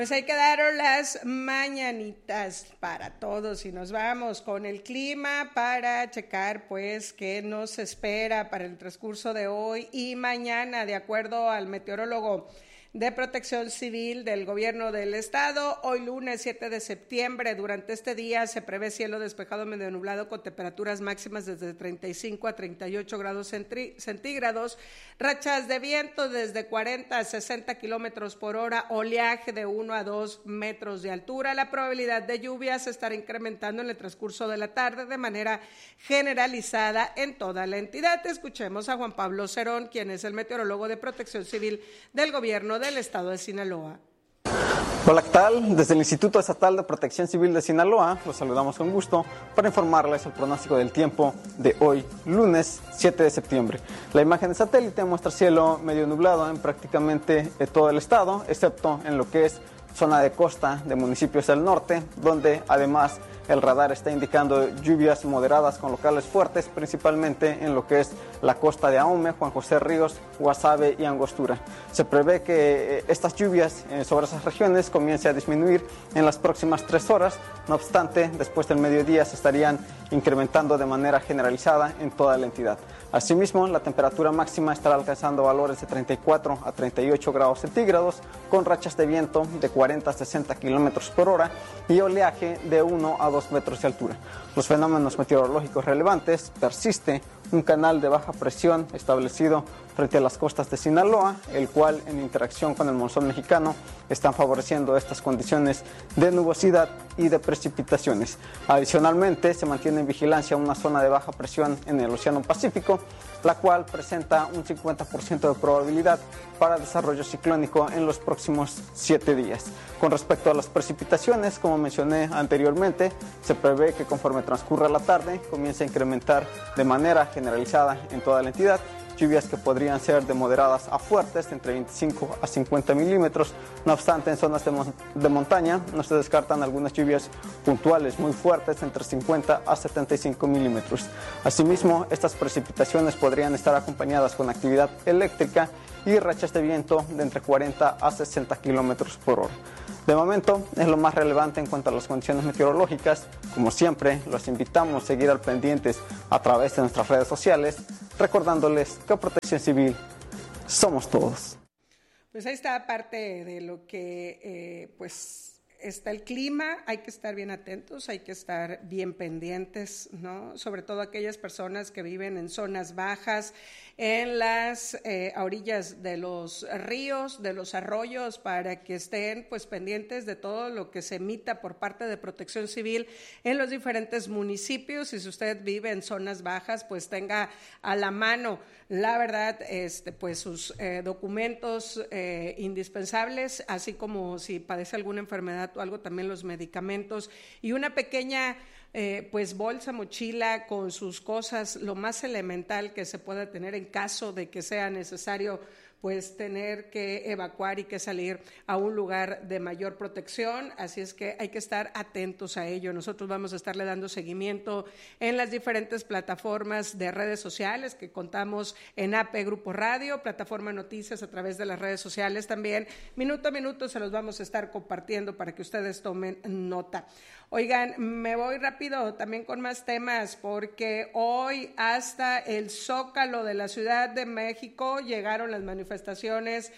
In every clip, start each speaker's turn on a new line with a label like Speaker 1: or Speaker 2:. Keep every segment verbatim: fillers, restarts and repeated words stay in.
Speaker 1: Pues ahí quedaron las mañanitas para todos y nos vamos con el clima para checar pues qué nos espera para el transcurso de hoy y mañana, de acuerdo al meteorólogo de Protección Civil del Gobierno del Estado. Hoy lunes siete de septiembre, durante este día se prevé cielo despejado medio nublado con temperaturas máximas desde treinta y cinco a treinta y ocho grados centígrados, rachas de viento desde cuarenta a sesenta kilómetros por hora, oleaje de uno a dos metros de altura. La probabilidad de lluvias estará incrementando en el transcurso de la tarde de manera generalizada en toda la entidad. Escuchemos a Juan Pablo Cerón, quien es el meteorólogo de Protección Civil del Gobierno del Estado de Sinaloa.
Speaker 2: Hola, ¿qué tal? Desde el Instituto Estatal de Protección Civil de Sinaloa, los saludamos con gusto para informarles el pronóstico del tiempo de hoy, lunes siete de septiembre. La imagen de satélite muestra cielo medio nublado en prácticamente todo el estado, excepto en lo que es zona de costa de municipios del norte, donde además el radar está indicando lluvias moderadas con locales fuertes, principalmente en lo que es la costa de Ahome, Juan José Ríos, Guasave y Angostura. Se prevé que estas lluvias sobre esas regiones comience a disminuir en las próximas tres horas. No obstante, después del mediodía se estarían incrementando de manera generalizada en toda la entidad. Asimismo, la temperatura máxima estará alcanzando valores de treinta y cuatro a treinta y ocho grados centígrados, con rachas de viento de cuarenta a sesenta kilómetros por hora y oleaje de uno a dos metros de altura. Los fenómenos meteorológicos relevantes: persiste un canal de baja presión establecido frente a las costas de Sinaloa, el cual en interacción con el monzón mexicano están favoreciendo estas condiciones de nubosidad y de precipitaciones. Adicionalmente, se mantiene en vigilancia una zona de baja presión en el Océano Pacífico, la cual presenta un cincuenta por ciento de probabilidad para desarrollo ciclónico en los próximos siete días. Con respecto a las precipitaciones, como mencioné anteriormente, se prevé que conforme transcurra la tarde comience a incrementar de manera generalizada en toda la entidad, lluvias que podrían ser de moderadas a fuertes, entre veinticinco a cincuenta milímetros. No obstante, en zonas de, mon de montaña no se descartan algunas lluvias puntuales muy fuertes, entre cincuenta a setenta y cinco milímetros. Asimismo, estas precipitaciones podrían estar acompañadas con actividad eléctrica y rachas de viento de entre cuarenta a sesenta kilómetros por hora. De momento, es lo más relevante en cuanto a las condiciones meteorológicas. Como siempre, los invitamos a seguir al pendientes a través de nuestras redes sociales, recordándoles que Protección Civil somos todos.
Speaker 1: Pues ahí está parte de lo que eh, pues está el clima. Hay que estar bien atentos, hay que estar bien pendientes, ¿no? Sobre todo aquellas personas que viven en zonas bajas, en las eh, a orillas de los ríos, de los arroyos, para que estén pues pendientes de todo lo que se emita por parte de Protección Civil en los diferentes municipios. Y si usted vive en zonas bajas, pues tenga a la mano, la verdad, este, pues sus eh, documentos eh, indispensables, así como si padece alguna enfermedad o algo, también los medicamentos y una pequeña Eh, pues bolsa, mochila con sus cosas, lo más elemental que se pueda tener en caso de que sea necesario pues tener que evacuar y que salir a un lugar de mayor protección. Así es que hay que estar atentos a ello. Nosotros vamos a estarle dando seguimiento en las diferentes plataformas de redes sociales que contamos en A P Grupo Radio, plataforma Noticias a través de las redes sociales también. Minuto a minuto se los vamos a estar compartiendo para que ustedes tomen nota. Oigan, me voy rápido también con más temas, porque hoy hasta el Zócalo de la Ciudad de México llegaron las manifestaciones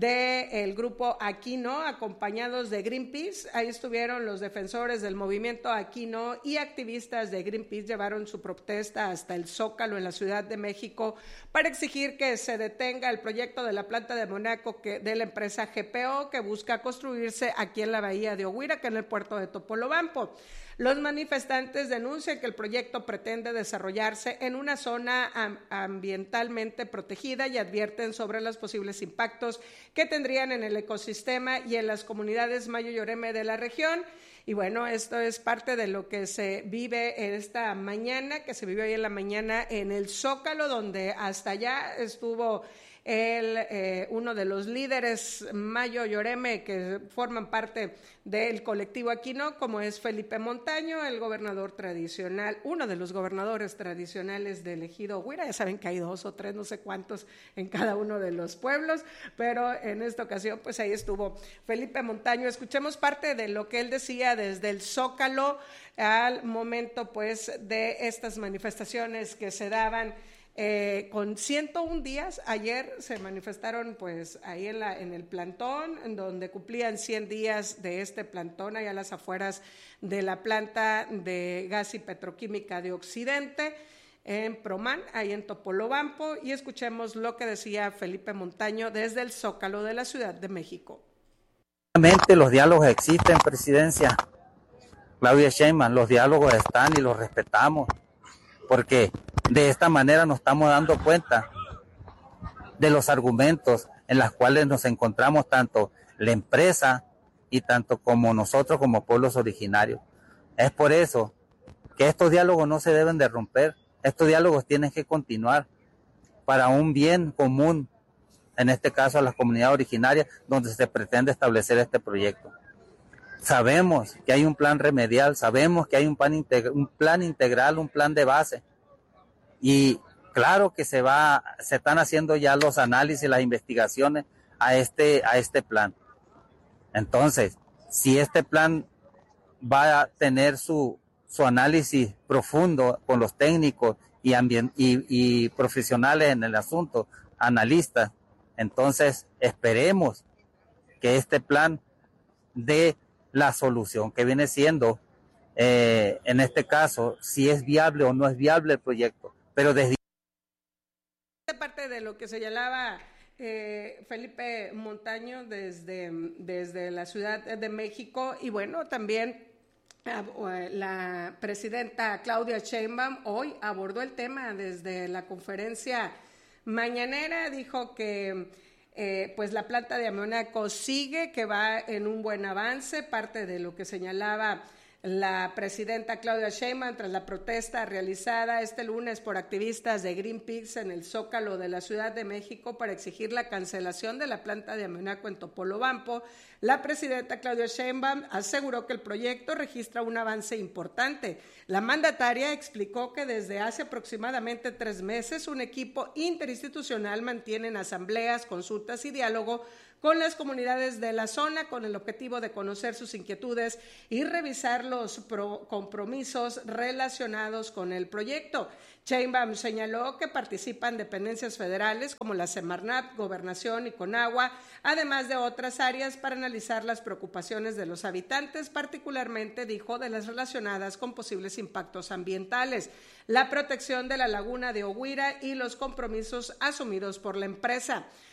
Speaker 1: del grupo Aquí No, acompañados de Greenpeace. Ahí estuvieron los defensores del movimiento Aquí No y activistas de Greenpeace. Llevaron su protesta hasta el Zócalo en la Ciudad de México para exigir que se detenga el proyecto de la planta de amoníaco que, de la empresa G P O, que busca construirse aquí en la bahía de Ohuiraca, en el puerto de Topolobampo. Los manifestantes denuncian que el proyecto pretende desarrollarse en una zona am- ambientalmente protegida y advierten sobre los posibles impactos que tendrían en el ecosistema y en las comunidades Mayo-Yoreme de la región. Y bueno, esto es parte de lo que se vive en esta mañana, que se vivió hoy en la mañana en el Zócalo, donde hasta allá estuvo el, eh, uno de los líderes Mayo Lloreme que forman parte del colectivo Aquino, como es Felipe Montaño, el gobernador tradicional, uno de los gobernadores tradicionales del ejido Huira. Ya saben que hay dos o tres, no sé cuántos en cada uno de los pueblos, pero en esta ocasión pues ahí estuvo Felipe Montaño. Escuchemos parte de lo que él decía desde el Zócalo al momento pues de estas manifestaciones que se daban Eh, con ciento un días. Ayer se manifestaron pues ahí en, la, en el plantón, en donde cumplían cien días de este plantón, allá a las afueras de la planta de gas y petroquímica de Occidente, en Promán, ahí en Topolobampo, y escuchemos lo que decía Felipe Montaño desde el Zócalo de la Ciudad de México.
Speaker 3: Obviamente los diálogos existen, presidencia. Claudia Sheinbaum, los diálogos están y los respetamos, porque de esta manera nos estamos dando cuenta de los argumentos en los cuales nos encontramos tanto la empresa y tanto como nosotros como pueblos originarios. Es por eso que estos diálogos no se deben de romper, estos diálogos tienen que continuar para un bien común, en este caso a las comunidades originarias, donde se pretende establecer este proyecto. Sabemos que hay un plan remedial, sabemos que hay un plan, integ- un plan integral, un plan de base. Y claro que se va, se están haciendo ya los análisis, las investigaciones a este, a este plan. Entonces, si este plan va a tener su, su análisis profundo con los técnicos y, ambient, y, y profesionales en el asunto, analistas, entonces esperemos que este plan dé la solución que viene siendo, eh, en este caso, si es viable o no es viable el proyecto. Pero desde
Speaker 1: parte de lo que señalaba eh, Felipe Montaño desde, desde la Ciudad de México, y bueno, también eh, la presidenta Claudia Sheinbaum hoy abordó el tema desde la conferencia mañanera. Dijo que eh, pues la planta de amoníaco sigue, que va en un buen avance, parte de lo que señalaba la presidenta Claudia Sheinbaum tras la protesta realizada este lunes por activistas de Greenpeace en el Zócalo de la Ciudad de México para exigir la cancelación de la planta de amoníaco en Topolobampo. La presidenta Claudia Sheinbaum aseguró que el proyecto registra un avance importante. La mandataria explicó que desde hace aproximadamente tres meses un equipo interinstitucional mantiene en asambleas, consultas y diálogo con las comunidades de la zona con el objetivo de conocer sus inquietudes y revisar los pro- compromisos relacionados con el proyecto. Sheinbaum señaló que participan dependencias federales como la Semarnat, Gobernación y Conagua, además de otras áreas para analizar las preocupaciones de los habitantes, particularmente, dijo, de las relacionadas con posibles impactos ambientales, la protección de la laguna de Oguira y los compromisos asumidos por la empresa.